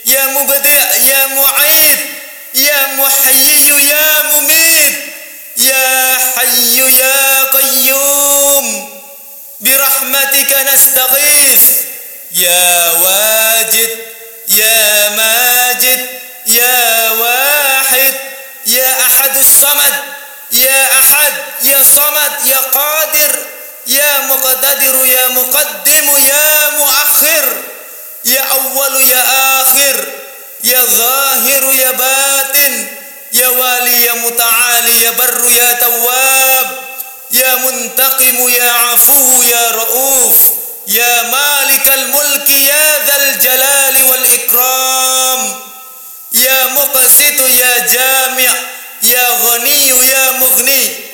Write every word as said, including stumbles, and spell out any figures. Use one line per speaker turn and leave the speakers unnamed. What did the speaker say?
يا مبدع يا معيد يا محيي يا مميت يا حي يا قيوم برحمتك نستغيث يا واجد يا ماجد يا واحد يا أحد الصمد يا أحد يا صمد يا قادر يا مقتدر يا مقدم يا مؤخر يا أول يا آخر يا ظاهر يا باطن يا والي يا متعالي يا بر يا تواب يا منتقم يا عفو يا رؤوف يا مالك الملك يا ذا الجلال والإكرام يا مقسط يا جامع يا غني يا مغني